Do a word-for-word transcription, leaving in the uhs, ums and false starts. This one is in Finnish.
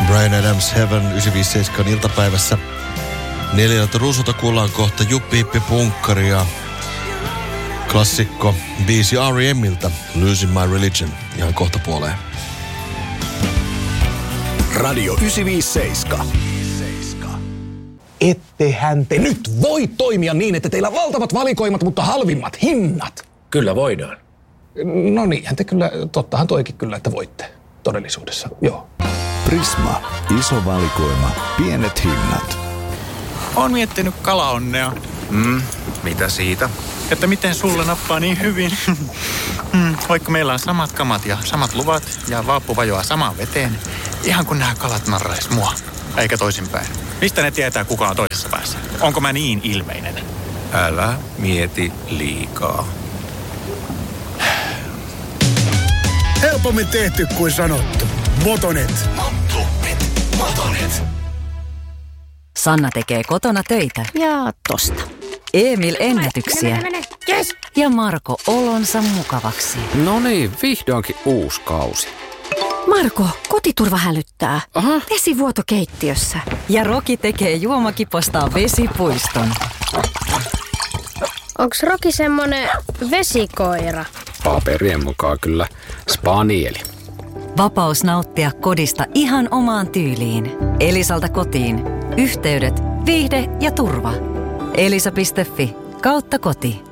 Bryan Adams Heaven yhdeksänsataaviisikymmentäseitsemän iltapäivässä. Neljältä ruusulta kuullaan kohta Juppi Hippi Punkkaria. Klassikko biisi R E M:ltä Losing My Religion ihan kohta puoleen. Radio yhdeksänsataaviisikymmentäseitsemän. Ettehän te nyt voi toimia niin, että teillä on valtavat valikoimat, mutta halvimmat hinnat. Kyllä voidaan. No niinhän te kyllä, tottahan toikin kyllä, että voitte todellisuudessa, joo. Prisma, iso valikoima, pienet hinnat. Oon miettinyt kalaonnea. Mm, mitä siitä? Että miten sulle nappaa niin hyvin. mm, vaikka meillä on samat kamat ja samat luvat ja vaappu vajoaa samaan veteen. Ihan kun nämä kalat narrais mua, eikä toisinpäin. Mistä ne tietää, kuka on toisessa päässä? Onko mä niin ilmeinen? Älä mieti liikaa. Helpommin tehty kuin sanottu. Motonet. Motonet. Motonet. Sanna tekee kotona töitä. Ja tosta. Emil ennätyksiä. Mene, mene, mene. Yes. Ja Marko olonsa mukavaksi. No niin, vihdoinkin uusi kausi. Marko, kotiturva hälyttää. Aha. Vesivuoto keittiössä. Ja Roki tekee juomakipostaan vesipuiston. Onks Roki semmonen vesikoira? Paperien mukaan kyllä spanieli. Vapaus nauttia kodista ihan omaan tyyliin. Elisalta kotiin. Yhteydet, viihde ja turva. Elisa piste fi kautta koti.